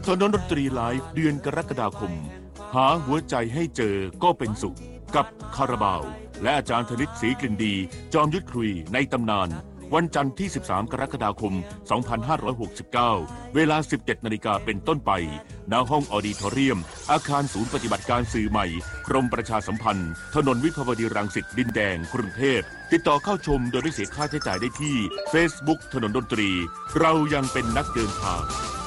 ถนนดนตรีไลฟ์เดือนกรกฎาคมหาหัวใจให้เจอก็เป็นสุขกับคาราบาวและอาจารย์ธนิตศรีกลิ่นดีจอมยุทธคุยในตำนานวันจันทร์ที่13กรกฎาคม2569เวลา 17 นาฬิกาเป็นต้นไปณห้องออดิทอเรียมอาคารศูนย์ปฏิบัติการสื่อใหม่กรมประชาสัมพันธ์ถนนวิภาวดีรังสิตดินแดงกรุงเทพติดต่อเข้าชมโดยไม่เสียค่าใช้จ่ายได้ที่ Facebook ถนนดนตรีเรายังเป็นนักเดินทาง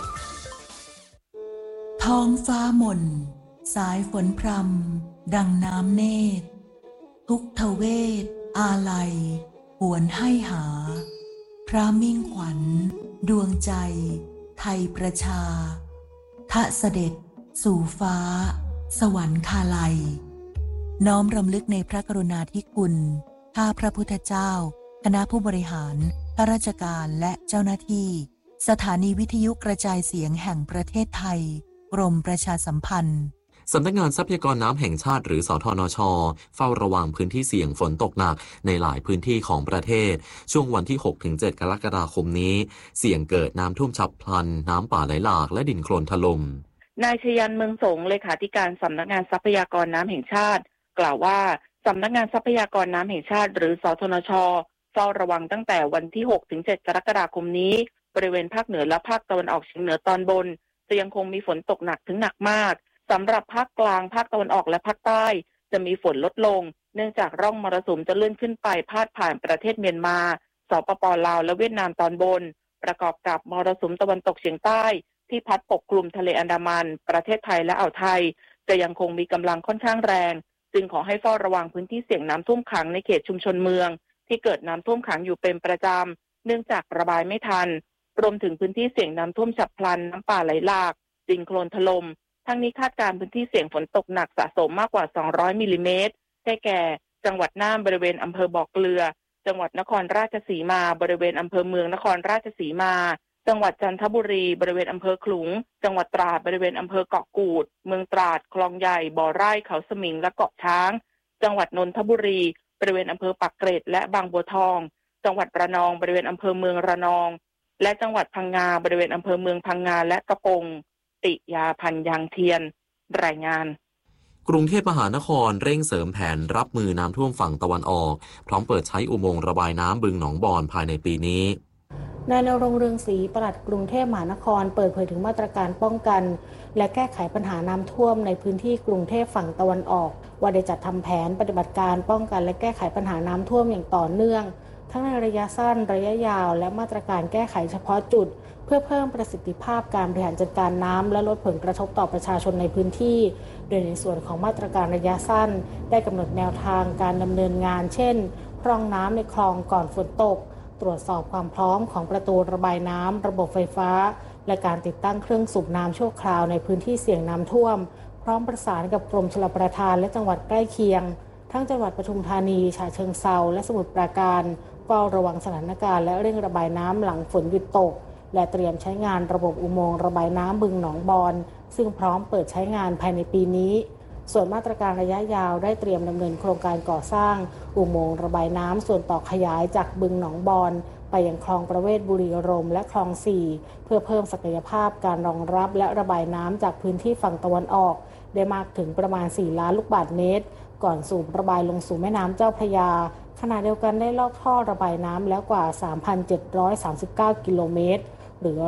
ท้องฟ้ามนสายฝนพรำดังน้ำเนตรทุกทเวทอาลัยหวนให้หาพระมิ่งขวัญดวงใจไทยประชาทะเสด็จสู่ฟ้าสวรรคาลัยน้อมรำลึกในพระกรุณาธิคุณข้าพระพุทธเจ้าคณะผู้บริหารข้าราชการและเจ้าหน้าที่สถานีวิทยุกระจายเสียงแห่งประเทศไทยกรมประชาสัมพันธ์สำนักงานทรัพยากรน้ำแห่งชาติหรือสทนช.เฝ้าระวังพื้นที่เสี่ยงฝนตกหนักในหลายพื้นที่ของประเทศช่วงวันที่ 6-7 กรกฎาคมนี้เสี่ยงเกิดน้ำท่วมฉับพลันน้ำป่าไหลหลากและดินโคลนถล่มนายชยันเมืองสงเลขาธิการสำนักงานทรัพยากรน้ำแห่งชาติกล่าวว่าสำนักงานทรัพยากรน้ำแห่งชาติหรือสทนช.เฝ้าระวังตั้งแต่วันที่ 6-7 กรกฎาคมนี้บริเวณภาคเหนือและภาคตะวันออกเฉียงเหนือตอนบนจะยังคงมีฝนตกหนักถึงหนักมากสำหรับภาคกลางภาคตะวันออกและภาคใต้จะมีฝนลดลงเนื่องจากร่องมรสุมจะเลื่อนขึ้นไปพาดผ่านประเทศเมียนมาสปป.ลาวและเวียดนามตอนบนประกอบกับมรสุมตะวันตกเฉียงใต้ที่พัดปกคลุมทะเลอันดามันประเทศไทยและอ่าวไทยจะยังคงมีกำลังค่อนข้างแรงจึงขอให้เฝ้าระวังพื้นที่เสี่ยงน้ำท่วมขังในเขตชุมชนเมืองที่เกิดน้ำท่วมขังอยู่เป็นประจำเนื่องจากระบายไม่ทันรวมถึงพื้นที่เสี่ยงน้ำท่วมฉับพลันน้ำป่าไหลหลากดินโคลนถล่มทั้งนี้คาดการณ์พื้นที่เสี่ยงฝนตกหนักสะสมมากกว่า200มิลลิเมตรได้แก่จังหวัดน่านบริเวณอำเภอบ่อเกลือจังหวัดนครราชสีมาบริเวณอำเภอเมืองนครราชสีมาจังหวัดจันทบุรีบริเวณอำเภอขลุงจังหวัดตราดบริเวณอำเภอเกาะกูดเมืองตราดคลองใหญ่บ่อไร่เขาสมิงและเกาะช้างจังหวัดนนทบุรีบริเวณอำเภอปากเกร็ดและบางบัวทองจังหวัดระนองบริเวณอำเภอเมืองระนองและจังหวัดพังงาบริเวณอำเภอเมืองพังงาและกระปงติยาพันยางเทียนรายงานกรุงเทพมหานครเร่งเสริมแผนรับมือน้ำท่วมฝั่งตะวันออกพร้อมเปิดใช้อุโมงค์ระบายน้ำบึงหนองบอนภายในปีนี้นายณรงค์เรืองศรีปลัดกรุงเทพมหานครเปิดเผยถึงมาตรการป้องกันและแก้ไขปัญหาน้ำท่วมในพื้นที่กรุงเทพฝั่งตะวันออกว่าได้จัดทำแผนปฏิบัติการป้องกันและแก้ไขปัญหาน้ำท่วมอย่างต่อเนื่องทั้งในระยะสั้นระยะยาวและมาตรการแก้ไขเฉพาะจุดเพื่อเพิ่มประสิทธิภาพการบริหารจัดการน้ำและลดผลกระทบต่อประชาชนในพื้นที่โดยในส่วนของมาตรการระยะสั้นได้กำหนดแนวทางการดำเนินงานเช่นพร่องน้ำในคลองก่อนฝนตกตรวจสอบความพร้อมของประตูระบายน้ำระบบไฟฟ้าและการติดตั้งเครื่องสูบน้ำชั่วคราวในพื้นที่เสี่ยงน้ำท่วมพร้อมประสานกับกรมชลประทานและจังหวัดใกล้เคียงทั้งจังหวัดปทุมธานีฉะเชิงเทราและสมุทรปราการเฝ้าระวังสถานการณ์และเร่งระบายน้ำหลังฝนหยุดตกและเตรียมใช้งานระบบอุโมงค์ระบายน้ำบึงหนองบอนซึ่งพร้อมเปิดใช้งานภายในปีนี้ส่วนมาตรการระยะยาวได้เตรียมดำเนินโครงการก่อสร้างอุโมงค์ระบายน้ำส่วนต่อขยายจากบึงหนองบอนไปยังคลองประเวศบุรีรมย์และคลอง4เพื่อเพิ่มศักยภาพการรองรับและระบายน้ำจากพื้นที่ฝั่งตะวันออกได้มากถึงประมาณ4ล้านลูกบาศก์เมตรก่อนสูบระบายลงสู่แม่น้ำเจ้าพระยาขณะเดียวกันได้ลอกท่อระบายน้ำแล้วกว่า 3,739 กิโลเมตรหรือ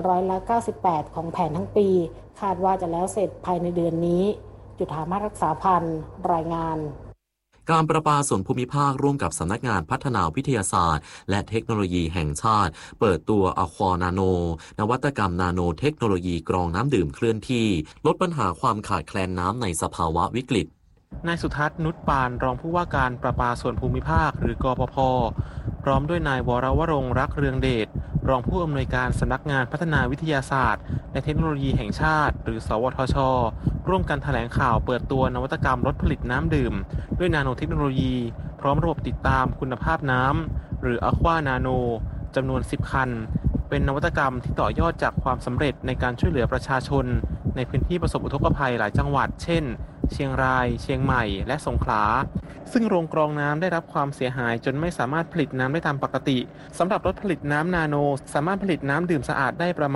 98%ของแผนทั้งปีคาดว่าจะแล้วเสร็จภายในเดือนนี้จุฑามาศรักษาพันธ์รายงานการประปาส่วนภูมิภาคร่วมกับสำนักงานพัฒนาวิทยาศาสตร์และเทคโนโลยีแห่งชาติเปิดตัวอะควานาโนนวัตกรรมนาโนเทคโนโลยีกรองน้ำดื่มเคลื่อนที่ลดปัญหาความขาดแคลนน้ำในสภาวะวิกฤตนายสุทัศน์นุชปานรองผู้ว่าการประปาส่วนภูมิภาคหรือกปภ.พร้อมด้วยนายวรวรงค์รักเรืองเดชรองผู้อำนวยการสำนักงานพัฒนาวิทยาศาสตร์และเทคโนโลยีแห่งชาติหรือสวทช.ร่วมกันแถลงข่าวเปิดตัวนวัตกรรมลดผลิตน้ำดื่มด้วยนาโนเทคโนโลยีพร้อมระบบติดตามคุณภาพน้ำหรืออะควานาโนจำนวน10คันเป็นนวัตกรรมที่ต่อยอดจากความสำเร็จในการช่วยเหลือประชาชนในพื้นที่ประสบอุทกภัยหลายจังหวัดเช่นเชียงรายเชียงใหม่และสงขลาซึ่งโรงกรองน้ำได้รับความเสียหายจนไม่สามารถผลิตน้ำได้ตามปกติสำหรับรถผลิตน้ำนาโนสามารถผลิตน้ำดื่มสะอาดได้ประมาณ